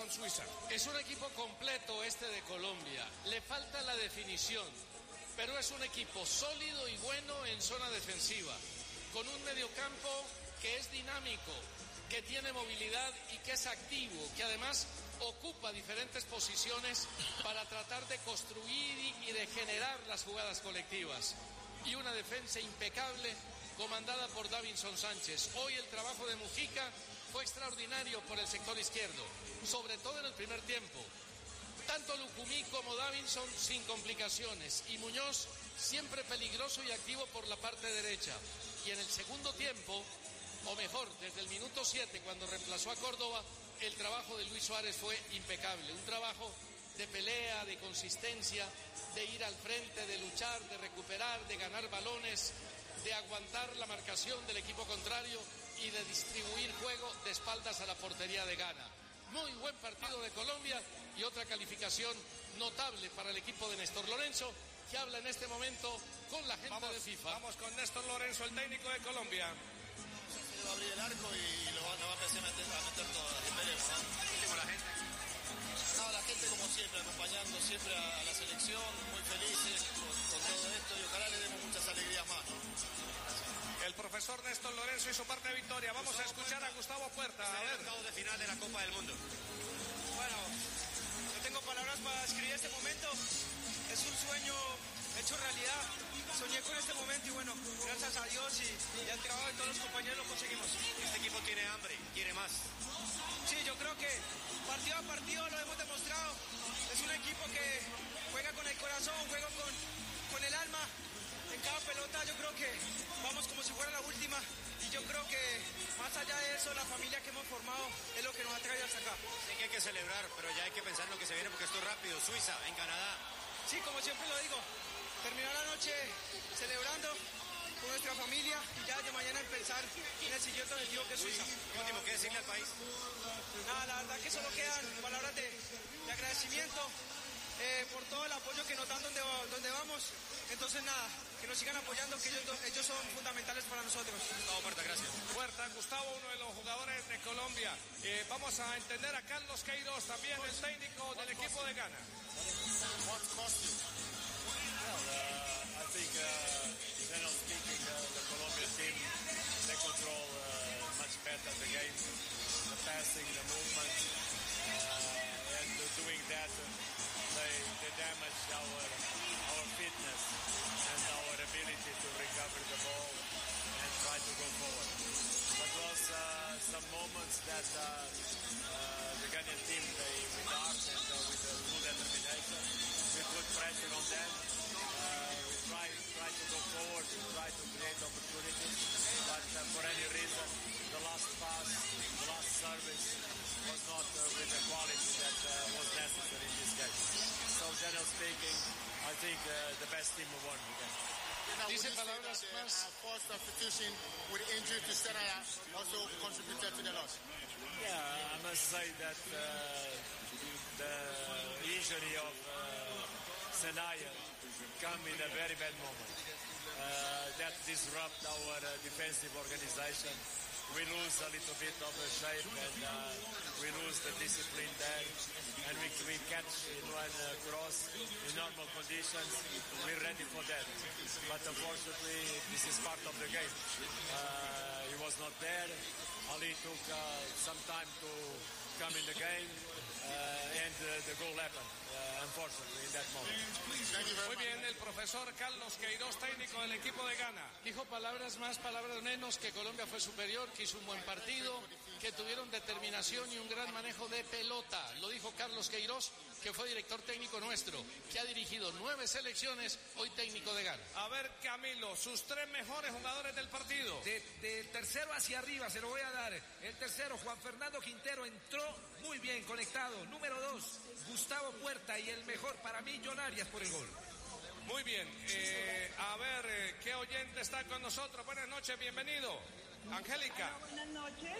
con Suiza. Es un equipo completo este de Colombia. Le falta la definición, pero es un equipo sólido y bueno en zona defensiva, con un mediocampo que es dinámico, que tiene movilidad y que es activo, que además ocupa diferentes posiciones para tratar de construir y de generar las jugadas colectivas. Y una defensa impecable comandada por Davinson Sánchez. Hoy el trabajo de Mujica fue extraordinario por el sector izquierdo, sobre todo en el primer tiempo. Tanto Lucumí como Davinson sin complicaciones y Muñoz siempre peligroso y activo por la parte derecha. Y en el segundo tiempo, o mejor, desde el minuto 7 cuando reemplazó a Córdoba, el trabajo de Luis Suárez fue impecable. Un trabajo de pelea, de consistencia, de ir al frente, de luchar, de recuperar, de ganar balones, de aguantar la marcación del equipo contrario y de distribuir juego de espaldas a la portería de Ghana. Muy buen partido de Colombia y otra calificación notable para el equipo de Néstor Lorenzo, que habla en este momento con la gente de FIFA. Vamos con Néstor Lorenzo, el técnico de Colombia. Se va a abrir el arco y lo va a empezar a meter todo. Esperemos, ¿no? Como la gente. No, la gente como siempre, acompañando siempre a la selección, muy felices con todo esto y ojalá le demos muchas alegrías más, ¿no? El profesor Néstor Lorenzo y su parte de victoria. Vamos a escuchar a Gustavo Puerta. A ver. Octavos de final de la Copa del Mundo. Bueno, no tengo palabras para describir este momento. Es un sueño hecho realidad. Soñé con este momento y bueno, gracias a Dios y al trabajo de todos los compañeros lo conseguimos. Este equipo tiene hambre, quiere más. Sí, yo creo que partido a partido lo hemos demostrado. Es un equipo que juega con el corazón, juega con el alma. En cada pelota yo creo que vamos como si fuera la última. Y yo creo que más allá de eso, la familia que hemos formado es lo que nos ha traído hasta acá. Sé que hay que celebrar, pero ya hay que pensar en lo que se viene porque esto es rápido. Suiza, en Canadá. Sí, como siempre lo digo, terminar la noche celebrando con nuestra familia y ya de mañana empezar en el siguiente objetivo que es Suiza. Último, ¿qué decirle al país? Nada, la verdad que solo quedan palabras de agradecimiento por todo el apoyo que nos dan donde vamos. Entonces nada, que nos sigan apoyando, que ellos son fundamentales para nosotros. Gustavo Puerta, gracias. Puerta, Gustavo, uno de los jugadores de Colombia. Vamos a entender a Carlos Queiroz, también el técnico del equipo de Ghana. What cost you? I think, generally speaking, the Colombian team, they control much better the game, the passing, the movement, and doing that, they damage our fitness and our ability to recover the ball and try to go forward. But was some moments that the Ghanaian team, with heart and with full determination, we put pressure on them. We try to go forward, we try to create opportunities, but for any reason, the last pass, the last service was not with the quality that was necessary in this game. So generally speaking, I think the best team won again. Dice palabras más. First substitution with injury to Seraya also contributed to the loss. Yeah, I must say that the injury of Senaya come in a very bad moment. That disrupt our defensive organization. We lose a little bit of the shape and we lose the discipline there. And we catch in one cross in normal conditions. We're ready for that. But unfortunately, this is part of the game. He was not there. Ali took some time to come in the game and the goal happened, unfortunately, in that moment. Muy bien, el profesor Carlos Queiroz, técnico del equipo de Ghana. Dijo palabras más, palabras menos, que Colombia fue superior, que hizo un buen partido, que tuvieron determinación y un gran manejo de pelota. Lo dijo Carlos Queiroz, que fue director técnico nuestro, que ha dirigido 9 selecciones, hoy técnico de Ghana. A ver, Camilo, sus 3 mejores jugadores del partido. De tercero hacia arriba, se lo voy a dar. El tercero, Juan Fernando Quintero, entró muy bien, conectado. Número 2, Gustavo Puerta, y el mejor para mí, John Arias, por el gol. Muy bien, a ver, ¿qué oyente está con nosotros? Buenas noches, bienvenido. Angélica. Buenas noches.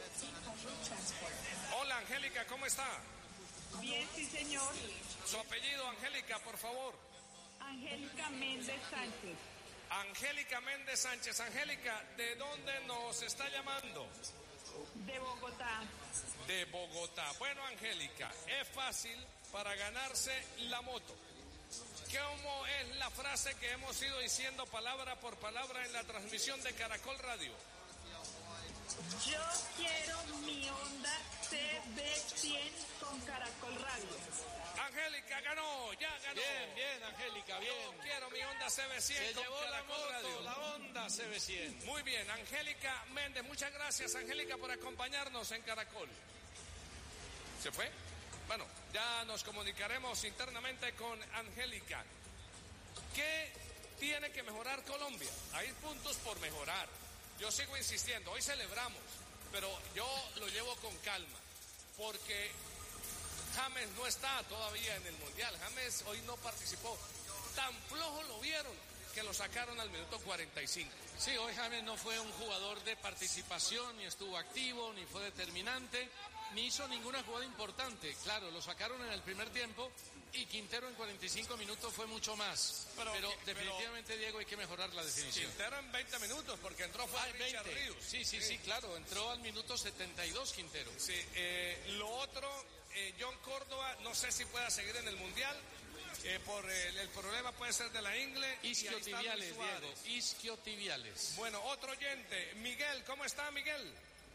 Hola, Angélica, ¿cómo está? Bien, sí, señor. Su apellido, Angélica, por favor. Angélica Méndez Sánchez. Angélica Méndez Sánchez. Angélica, ¿de dónde nos está llamando? De Bogotá. De Bogotá. Bueno, Angélica, es fácil para ganarse la moto. ¿Cómo es la frase que hemos ido diciendo palabra por palabra en la transmisión de Caracol Radio? Yo quiero mi Honda CB100 con Caracol Radio. Angélica ganó, ya ganó. Bien, bien, Angélica, bien. Yo quiero mi Honda CB100 Se con llevó la Caracol moto, Radio. la Honda CB100. Muy bien, Angélica Méndez, muchas gracias, Angélica, por acompañarnos en Caracol. ¿Se fue? Bueno, ya nos comunicaremos internamente con Angélica. ¿Qué tiene que mejorar Colombia? Hay puntos por mejorar. Yo sigo insistiendo, hoy celebramos, pero yo lo llevo con calma, porque James no está todavía en el Mundial. James hoy no participó. Tan flojo lo vieron que lo sacaron al minuto 45. Sí, hoy James no fue un jugador de participación, ni estuvo activo, ni fue determinante, ni hizo ninguna jugada importante. Claro, lo sacaron en el primer tiempo y Quintero en 45 minutos fue mucho más. Pero definitivamente, Diego, hay que mejorar la definición. Quintero en 20 minutos, porque entró fue Richard 20. Ríos. Sí, claro, entró al minuto 72 Quintero. Sí, lo otro, John Córdoba, no sé si pueda seguir en el Mundial. Por el problema puede ser de la ingle. Isquiotibiales, Diego, isquiotibiales. Bueno, otro oyente, Miguel, ¿cómo está Miguel?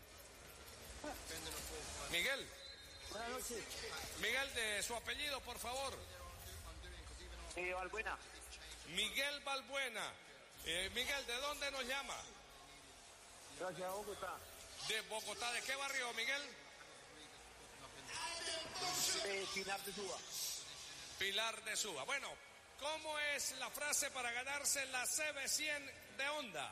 Miguel. Buenas noches. Miguel, de su apellido, por favor. Balbuena. Miguel Balbuena. Miguel, ¿de dónde nos llama? Gracias, Bogotá. De Bogotá, ¿de qué barrio, Miguel? Pilar de Suba. Pilar de Suba. Bueno, ¿cómo es la frase para ganarse la CB100 de Honda?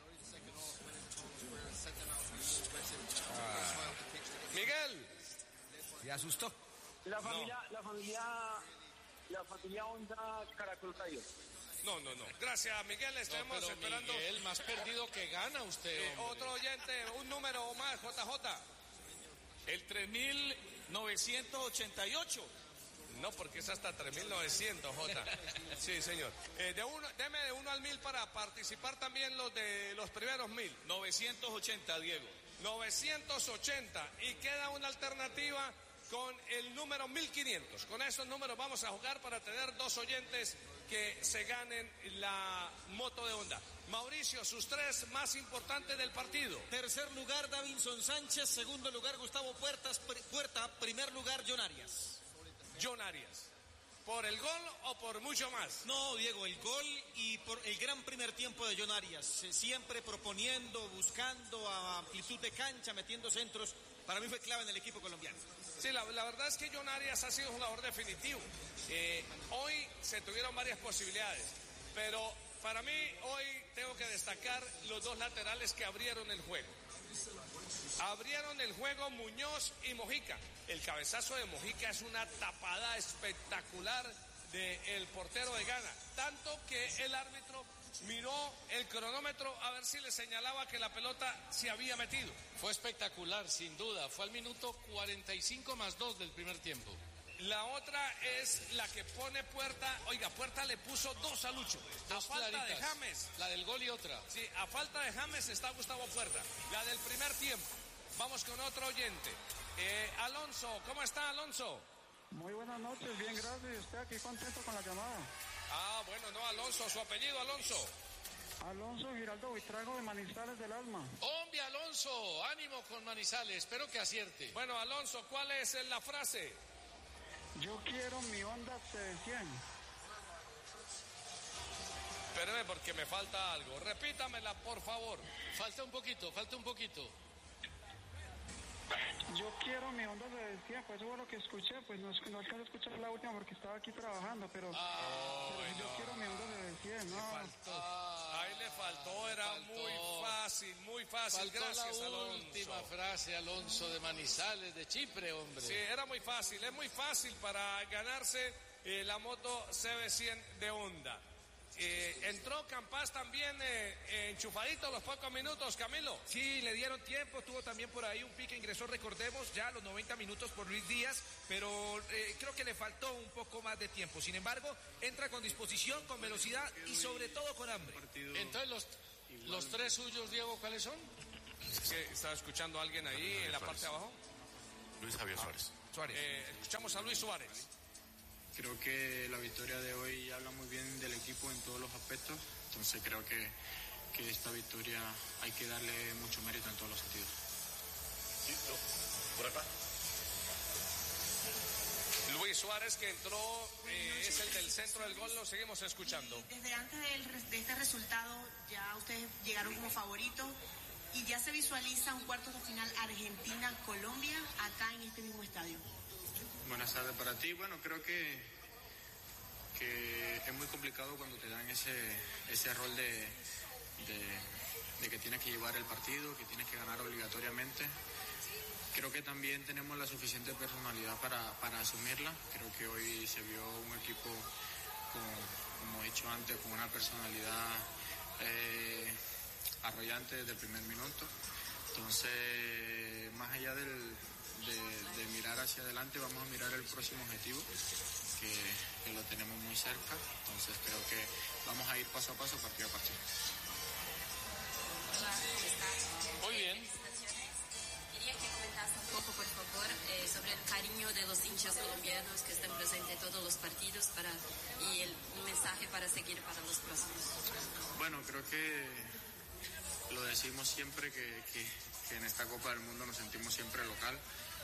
Miguel. Se asustó. La familia Honda Caracol Radio. No. Gracias, Miguel. Estamos esperando. Miguel, más perdido que gana usted. Otro oyente, un número más, JJ. El 3988. No, porque es hasta 3900, J. Sí, señor. Deme de 1 al 1000 para participar también los de los primeros 1000. 980, Diego. 980. Y queda una alternativa con el número 1500. Con esos números vamos a jugar para tener dos oyentes que se ganen la moto de Honda. Mauricio, sus tres más importantes del partido. Tercer lugar, Davinson Sánchez. Segundo lugar, Gustavo Puerta. Primer lugar, John Arias. John Arias. ¿Por el gol o por mucho más? No, Diego, el gol y por el gran primer tiempo de John Arias. Siempre proponiendo, buscando a amplitud de cancha, metiendo centros. Para mí fue clave en el equipo colombiano. Sí, la verdad es que John Arias ha sido un jugador definitivo. Hoy se tuvieron varias posibilidades, pero para mí hoy tengo que destacar los dos laterales que abrieron el juego. Abrieron el juego Muñoz y Mojica. El cabezazo de Mojica es una tapada espectacular del portero de Ghana. Tanto que el árbitro miró el cronómetro a ver si le señalaba que la pelota se había metido. Fue espectacular, sin duda. Fue al minuto 45+2 del primer tiempo. La otra es la que pone Puerta. Oiga, Puerta le puso dos a Lucho. Dos a falta claritas. de James. La del gol y otra. Sí, a falta de James está Gustavo Puerta. La del primer tiempo. Vamos con otro oyente. Alonso, ¿cómo está Alonso? Muy buenas noches, bien, gracias. Estoy aquí contento con la llamada. Ah, bueno, no, Alonso, su apellido, Alonso. Alonso Giraldo Buitrago de Manizales del Alma. Hombre, Alonso, ánimo con Manizales, espero que acierte. Bueno, Alonso, ¿cuál es la frase? Yo quiero mi Honda CB100. Espérame porque me falta algo. Repítamela, por favor. Falta un poquito. Yo quiero mi Honda CB100, pues eso fue lo que escuché, pues no alcanzo a escuchar la última porque estaba aquí trabajando, pero yo quiero mi Honda CB100, ¿no? Ahí le faltó, era muy fácil, gracias, la Alonso. Última frase, Alonso, de Manizales, de Chipre, hombre. Sí, era muy fácil, es muy fácil para ganarse la moto CB100 de Honda. Entró Campas también enchufadito los pocos minutos, Camilo. Sí, le dieron tiempo, tuvo también por ahí un pique, ingresó, recordemos, ya a los 90 minutos por Luis Díaz, pero creo que le faltó un poco más de tiempo. Sin embargo, entra con disposición, con velocidad y sobre todo con hambre. Entonces, los tres suyos, Diego, ¿cuáles son? Es que estaba escuchando a alguien ahí en la parte de abajo. Luis Javier Suárez. Escuchamos a Luis Suárez. Creo que la victoria de hoy habla muy bien del equipo en todos los aspectos, entonces creo que esta victoria hay que darle mucho mérito en todos los sentidos. Por acá. Luis Suárez, que entró, es el del centro del gol, lo seguimos escuchando. Desde antes de este resultado, ya ustedes llegaron como favoritos y ya se visualiza un cuarto de final Argentina-Colombia acá en este mismo estadio. Buenas tardes para ti. Bueno, creo que es muy complicado cuando te dan ese rol de que tienes que llevar el partido, que tienes que ganar obligatoriamente. Creo que también tenemos la suficiente personalidad para asumirla. Creo que hoy se vio un equipo, como he dicho antes, con una personalidad arrollante desde el primer minuto. Entonces, más allá de mirar hacia adelante, vamos a mirar el próximo objetivo, que lo tenemos muy cerca. Entonces creo que vamos a ir paso a paso, partido a partido. Muy bien. Quería que comentaras un poco, por favor, sobre el cariño de los hinchas colombianos que están presentes en todos los partidos y el mensaje para seguir para los próximos. Bueno, creo que lo decimos siempre que en esta Copa del Mundo nos sentimos siempre local.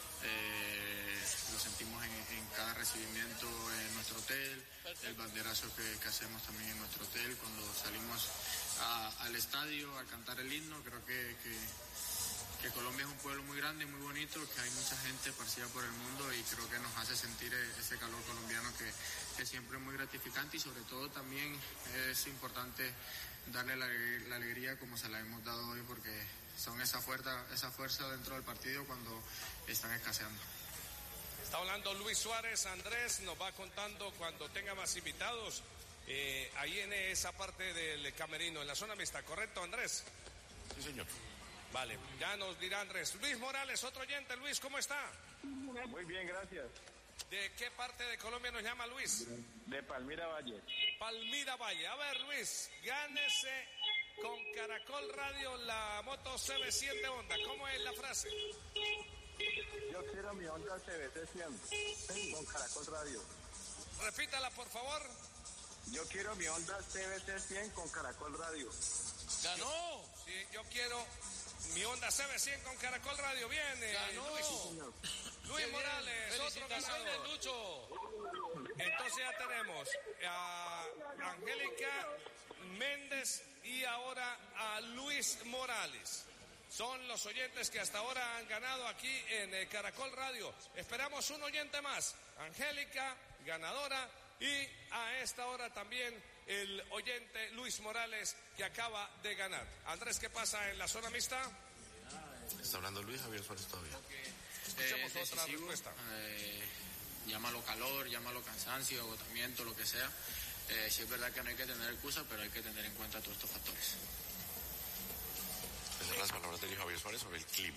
Lo sentimos en cada recibimiento en nuestro hotel, el banderazo que hacemos también en nuestro hotel cuando salimos al estadio a cantar el himno. Creo que Colombia es un pueblo muy grande y muy bonito, que hay mucha gente esparcida por el mundo y creo que nos hace sentir ese calor colombiano que siempre es muy gratificante, y sobre todo también es importante darle la alegría como se la hemos dado hoy, porque son esa fuerza dentro del partido cuando están escaseando. Está hablando Luis Suárez. Andrés nos va contando cuando tenga más invitados ahí en esa parte del camerino, en la zona mixta, ¿correcto, Andrés? Sí, señor. Vale, ya nos dirá Andrés. Luis Morales, otro oyente. Luis, ¿cómo está? Muy bien, gracias. ¿De qué parte de Colombia nos llama Luis? De Palmira Valle. Palmira Valle. A ver, Luis, gánese con Caracol Radio la moto CB100 de Honda. ¿Cómo es la frase? Yo quiero mi Honda CBT 100 con Caracol Radio. Repítala, por favor. Yo quiero mi Honda CBT 100 con Caracol Radio. ¡Ganó! Sí, yo quiero mi Honda CB100 con Caracol Radio. Bien, ¡ganó! Luis Morales, otro ganador. Lucho. Entonces ya tenemos a Angélica Méndez y ahora a Luis Morales. Son los oyentes que hasta ahora han ganado aquí en Caracol Radio. Esperamos un oyente más. Angélica, ganadora, y a esta hora también el oyente Luis Morales, que acaba de ganar. Andrés, ¿qué pasa en la zona mixta? Está hablando Luis Javier Suárez todavía. Escuchemos otra respuesta. Llámalo calor, llámalo cansancio, agotamiento, lo que sea. Sí es verdad que no hay que tener excusa, pero hay que tener en cuenta todos estos factores. Esas son las palabras de Luis Javier Suárez sobre el clima.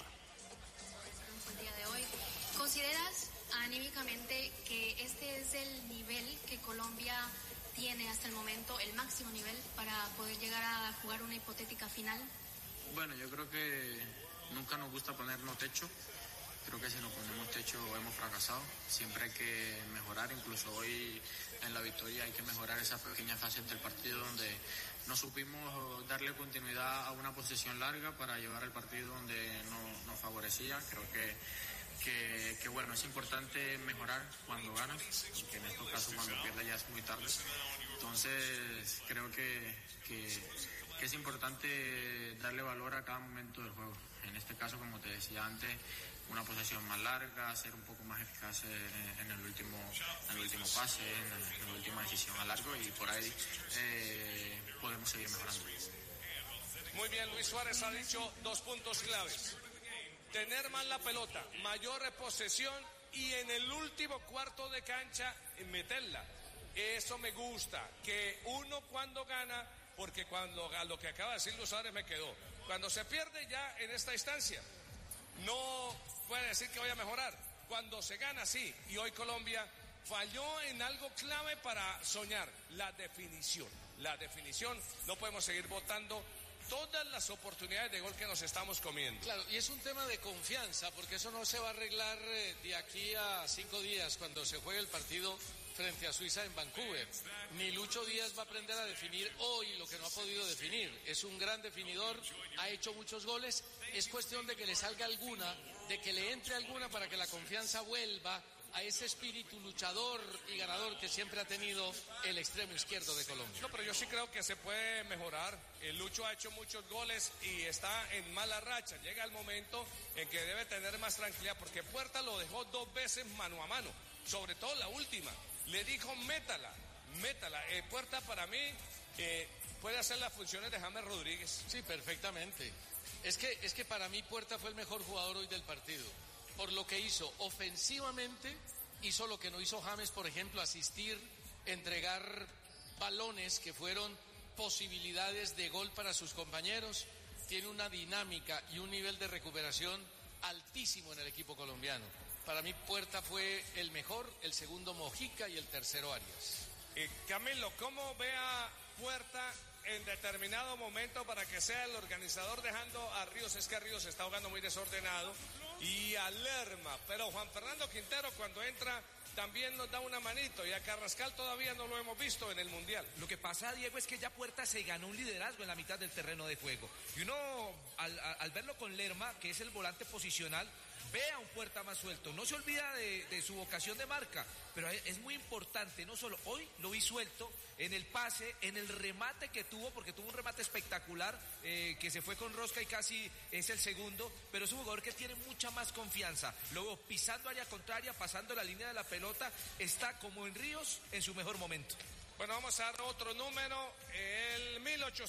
El día de hoy, ¿consideras anímicamente que este es el nivel que Colombia tiene hasta el momento, el máximo nivel para poder llegar a jugar una hipotética final? Bueno, yo creo que nunca nos gusta ponernos techo. Creo que si nos ponemos techo hemos fracasado. Siempre hay que mejorar, incluso hoy en la victoria hay que mejorar esa pequeña fase del partido donde no supimos darle continuidad a una posesión larga para llevar el partido donde nos favorecía. Creo que bueno, es importante mejorar cuando ganas, porque en estos casos cuando pierdes ya es muy tarde. Entonces creo que es importante darle valor a cada momento del juego. En este caso, como te decía antes, una posesión más larga, ser un poco más eficaz en el último pase, en la última decisión a largo, y por ahí podemos seguir mejorando. Muy bien, Luis Suárez ha dicho 2 puntos claves. Tener más la pelota, mayor posesión y en el último cuarto de cancha meterla. Eso me gusta, que uno cuando gana, porque cuando a lo que acaba de decir Luis Suárez me quedó, cuando se pierde ya en esta instancia, no puede decir que voy a mejorar. Cuando se gana, sí, y hoy Colombia falló en algo clave para soñar, la definición. No podemos seguir votando todas las oportunidades de gol que nos estamos comiendo. Claro, y es un tema de confianza, porque eso no se va a arreglar de aquí a 5 días cuando se juegue el partido frente a Suiza en Vancouver. Ni Lucho Díaz va a aprender a definir hoy lo que no ha podido definir. Es un gran definidor, ha hecho muchos goles, es cuestión de que le salga alguna, de que le entre alguna para que la confianza vuelva a ese espíritu luchador y ganador que siempre ha tenido el extremo izquierdo de Colombia. No, pero yo sí creo que se puede mejorar. El Lucho ha hecho muchos goles y está en mala racha. Llega el momento en que debe tener más tranquilidad, porque Puerta lo dejó 2 veces mano a mano, sobre todo la última. Le dijo, métala. Puerta para mí puede hacer las funciones de James Rodríguez. Sí, perfectamente. Es que para mí Puerta fue el mejor jugador hoy del partido. Por lo que hizo ofensivamente, hizo lo que no hizo James, por ejemplo, asistir, entregar balones que fueron posibilidades de gol para sus compañeros. Tiene una dinámica y un nivel de recuperación altísimo en el equipo colombiano. Para mí Puerta fue el mejor, el segundo Mojica y el tercero Arias. Camilo, ¿cómo ve a Puerta en determinado momento para que sea el organizador dejando a Ríos? Es que Ríos está jugando muy desordenado, y a Lerma, pero Juan Fernando Quintero cuando entra también nos da una manito, y a Carrascal todavía no lo hemos visto en el Mundial. Lo que pasa, Diego, es que ya Puerta se ganó un liderazgo en la mitad del terreno de juego, y uno al verlo con Lerma, que es el volante posicional, ve a un Puerta más suelto, no se olvida de su vocación de marca, pero es muy importante, no solo hoy lo vi suelto en el pase, en el remate que tuvo, porque tuvo un remate espectacular, que se fue con rosca y casi es el segundo, pero es un jugador que tiene mucha más confianza, luego pisando área contraria, pasando la línea de la pelota, está como en Ríos en su mejor momento. Bueno, vamos a dar otro número, el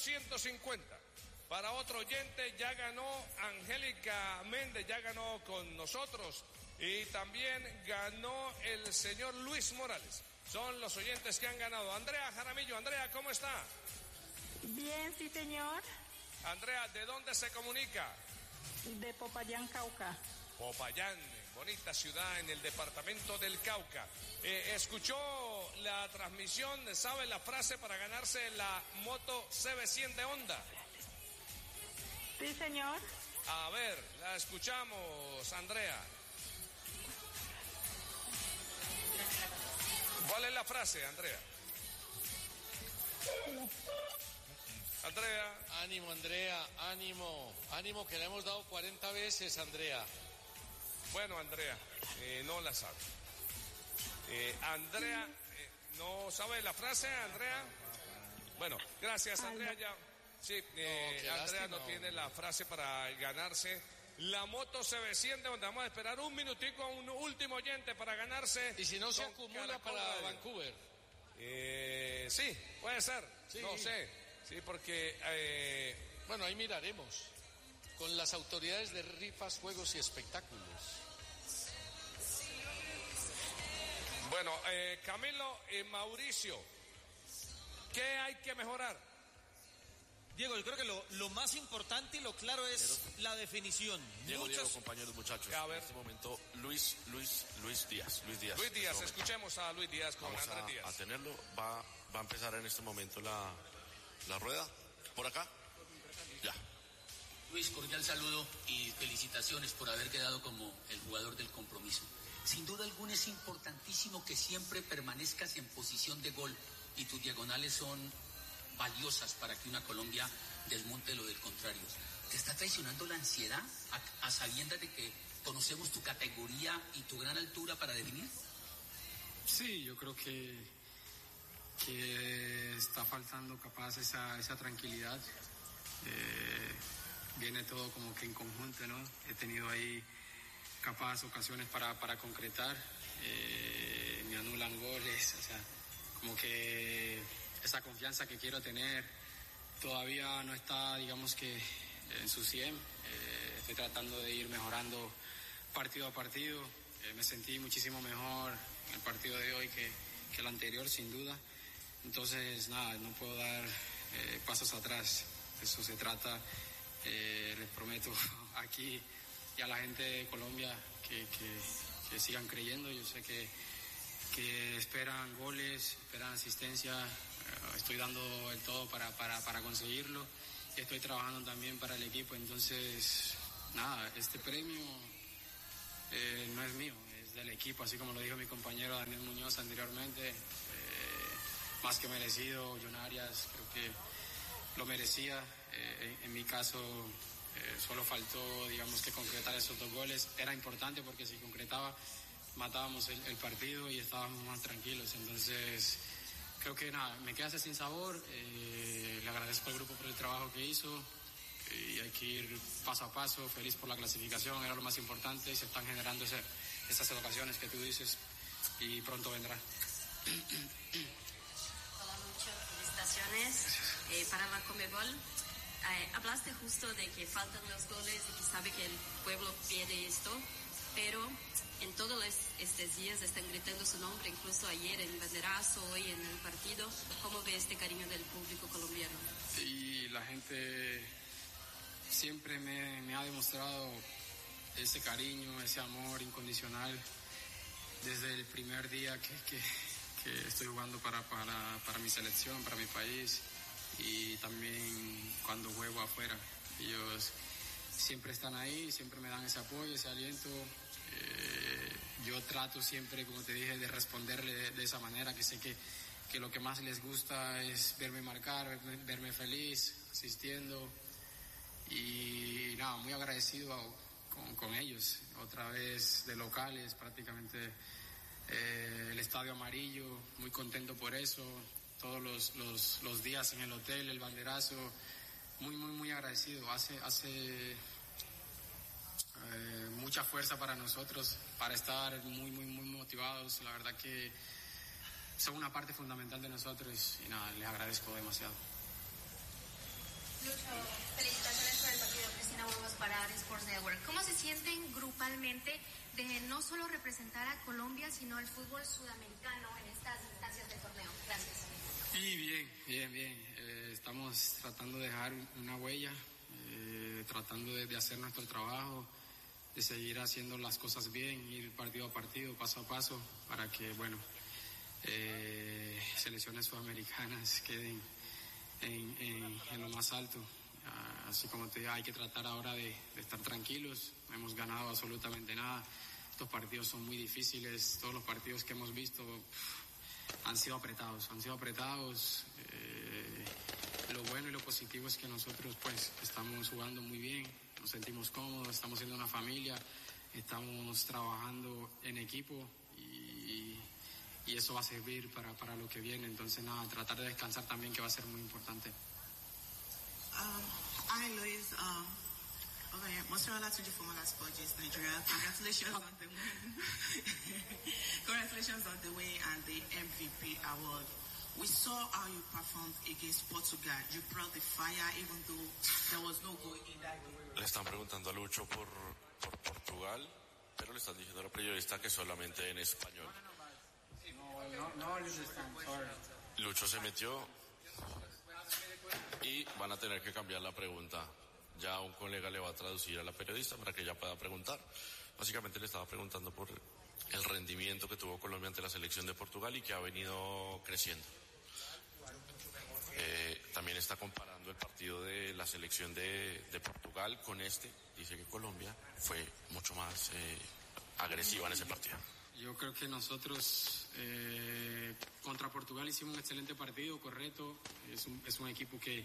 1850. Para otro oyente, ya ganó Angélica Méndez, ya ganó con nosotros, y también ganó el señor Luis Morales. Son los oyentes que han ganado. Andrea Jaramillo, Andrea, ¿cómo está? Bien, sí, señor. Andrea, ¿de dónde se comunica? De Popayán, Cauca. Popayán, bonita ciudad en el departamento del Cauca. ¿Escuchó la transmisión? ¿Sabe la frase para ganarse la moto CB100 de Honda? Sí, señor. A ver, la escuchamos, Andrea. ¿Cuál es la frase, Andrea? Andrea. Ánimo, Andrea, ánimo que le hemos dado 40 veces, Andrea. Bueno, Andrea, no la sabe. Andrea, ¿no sabe la frase, Andrea? Bueno, gracias, Andrea, ya. Sí, Andrea no tiene la frase para ganarse la moto CB100, donde vamos a esperar un minutico a un último oyente para ganarse. Y si no se acumula para Vancouver. Sí, puede ser, sí. No sé, sí, porque... bueno, ahí miraremos con las autoridades de rifas, juegos y espectáculos. Bueno, Camilo y Mauricio, ¿qué hay que mejorar? Diego, yo creo que lo más importante y lo claro es la definición. Diego, compañeros, muchachos. A ver. En este momento, Luis Díaz. Luis Díaz, escuchemos a Luis Díaz con Andrés Díaz. A tenerlo, va a empezar en este momento la rueda. ¿Por acá? Ya. Luis, cordial saludo y felicitaciones por haber quedado como el jugador del compromiso. Sin duda alguna es importantísimo que siempre permanezcas en posición de gol y tus diagonales son valiosas para que una Colombia desmonte lo del contrario. ¿Te está traicionando la ansiedad a sabiendas de que conocemos tu categoría y tu gran altura para definir? Sí, yo creo que está faltando capaz esa tranquilidad. Viene todo como que en conjunto, ¿no? He tenido ahí capaz ocasiones para concretar, me anulan goles, o sea, como que esa confianza que quiero tener todavía no está, digamos que en su 100. Estoy tratando de ir mejorando partido a partido. Me sentí muchísimo mejor en el partido de hoy que el anterior, sin duda. Entonces, nada, no puedo dar pasos atrás. Eso se trata. Les prometo aquí y a la gente de Colombia que sigan creyendo. Yo sé que esperan goles, esperan asistencia. Estoy dando el todo para conseguirlo estoy trabajando también para el equipo, entonces nada, este premio no es mío, es del equipo, así como lo dijo mi compañero Daniel Muñoz anteriormente, más que merecido. John Arias creo que lo merecía, en mi caso solo faltó, digamos, que concretar esos 2 goles. Era importante porque si concretaba matábamos el partido y estábamos más tranquilos, entonces creo que nada, me quedase sin sabor. Le agradezco al grupo por el trabajo que hizo y hay que ir paso a paso, feliz por la clasificación, era lo más importante y se están generando esas ocasiones que tú dices y pronto vendrá. Hola, Lucho, felicitaciones para la Conmebol. Hablaste justo de que faltan los goles y que sabe que el pueblo pide esto, pero en todos estos días están gritando su nombre, incluso ayer en el banderazo, hoy en el partido. ¿Cómo ve este cariño del público colombiano? Y la gente siempre me ha demostrado ese cariño, ese amor incondicional desde el primer día que estoy jugando para mi selección, para mi país, y también cuando juego afuera. Ellos siempre están ahí, siempre me dan ese apoyo, ese aliento. Yo trato siempre, como te dije, de responderle de esa manera, que sé que lo que más les gusta es verme marcar, verme feliz, asistiendo, y nada, muy agradecido con ellos, otra vez de locales, prácticamente el estadio amarillo, muy contento por eso, todos los días en el hotel, el banderazo, muy agradecido. Hace mucha fuerza para nosotros, para estar muy motivados. La verdad que son una parte fundamental de nosotros y nada, les agradezco demasiado. Lucho, felicitaciones por el partido. Cristina Burgos para Sports Network. ¿Cómo se sienten grupalmente de no solo representar a Colombia, sino el fútbol sudamericano en estas instancias del torneo? Gracias. Y bien. Estamos tratando de dejar una huella, tratando de hacer nuestro trabajo, de seguir haciendo las cosas bien, ir partido a partido, paso a paso, para que, selecciones sudamericanas queden en lo más alto. Así como te digo, hay que tratar ahora de estar tranquilos. No hemos ganado absolutamente nada. Estos partidos son muy difíciles. Todos los partidos que hemos visto han sido apretados. Lo bueno y lo positivo es que nosotros pues estamos jugando muy bien, nos sentimos cómodos, estamos siendo una familia, estamos trabajando en equipo y eso va a servir para lo que viene. Entonces nada, tratar de descansar también, que va a ser muy importante. Hi Luis, Mostrala Tunji from Sports Nigeria. Congratulations on the win. Congratulations on the win and the MVP award. We saw how you performed against Portugal. You brought the fire even though there was no goal in that game. Le están preguntando a Lucho por Portugal, pero le están diciendo a la periodista que solamente en español. No, sorry. Lucho se metió y van a tener que cambiar la pregunta. Ya un colega le va a traducir a la periodista para que ella pueda preguntar. Básicamente le estaba preguntando por el rendimiento que tuvo Colombia ante la selección de Portugal y que ha venido creciendo. También está comparando el partido de la selección de Portugal con este. Dice que Colombia fue mucho más agresiva en ese partido. Yo creo que nosotros contra Portugal hicimos un excelente partido, correcto. Es un equipo que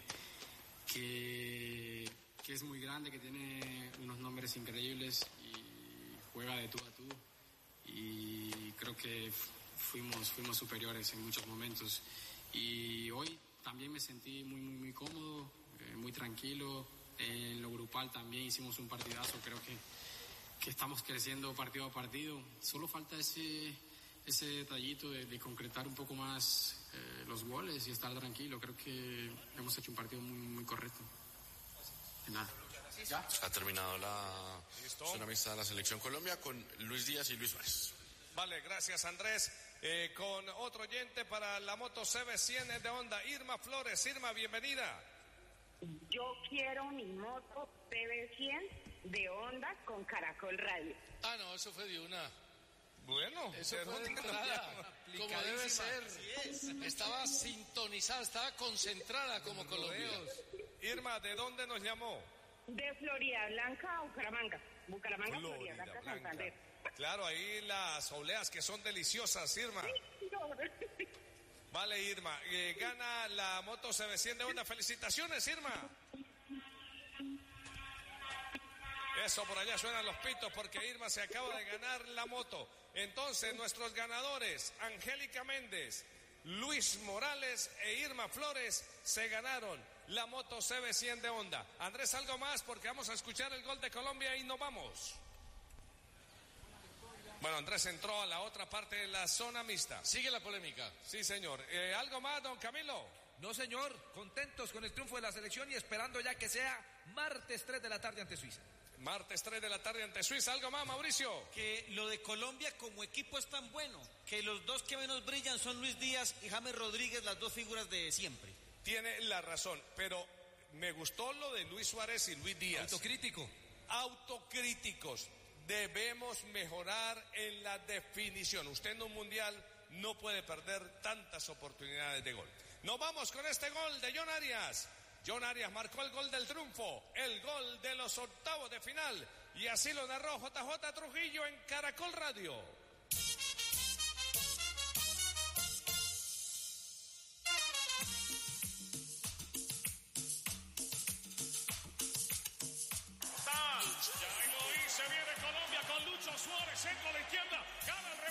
es muy grande, que tiene unos nombres increíbles y juega de tú a tú. Y creo que fuimos superiores en muchos momentos. Y hoy también me sentí muy cómodo, muy tranquilo. En lo grupal también hicimos un partidazo. Creo que estamos creciendo partido a partido. Solo falta ese detallito de concretar un poco más los goles y estar tranquilo. Creo que hemos hecho un partido muy correcto. De nada. ¿Ya? Ha terminado la amistad de la selección Colombia con Luis Díaz y Luis Suárez. Vale, gracias Andrés. Con otro oyente para la moto CB100 de Honda, Irma Flores. Irma, bienvenida. Yo quiero mi moto CB100 de Honda con Caracol Radio. Ah, no, eso fue de una. Bueno, eso fue de entrada, como debe ser. Estaba sintonizada, estaba concentrada como colombiana. Irma, ¿de dónde nos llamó? De Florida Blanca a Bucaramanga. Bucaramanga, Florida Blanca, Santander. Claro, ahí las obleas que son deliciosas, Irma. Vale, Irma. Gana la moto CB100 de Honda. Felicitaciones, Irma. Eso, por allá suenan los pitos porque Irma se acaba de ganar la moto. Entonces, nuestros ganadores, Angélica Méndez, Luis Morales e Irma Flores, se ganaron la moto CB100 de Honda. Andrés, algo más porque vamos a escuchar el gol de Colombia y nos vamos. Bueno, Andrés entró a la otra parte de la zona mixta. Sigue la polémica. Sí, señor. ¿Algo más, don Camilo? No, señor. Contentos con el triunfo de la selección y esperando ya que sea martes 3 de la tarde ante Suiza. Martes 3 de la tarde ante Suiza. ¿Algo más, Mauricio? Que lo de Colombia como equipo es tan bueno que los dos que menos brillan son Luis Díaz y James Rodríguez, las dos figuras de siempre. Tiene la razón, pero me gustó lo de Luis Suárez y Luis Díaz. Autocrítico. Autocríticos. Debemos mejorar en la definición. Usted en un mundial no puede perder tantas oportunidades de gol. Nos vamos con este gol de John Arias. John Arias marcó el gol del triunfo, el gol de los octavos de final. Y así lo narró JJ Trujillo en Caracol Radio. Ya lo hice, viene Colombia con Lucho Suárez, centro a la izquierda, gana